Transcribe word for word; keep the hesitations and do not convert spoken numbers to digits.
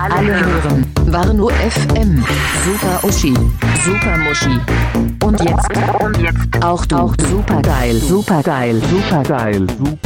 Alle hören Warnow F M. Super Uschi, Super Muschi. Und jetzt, und jetzt auch du. Auch super geil, super geil, super geil, super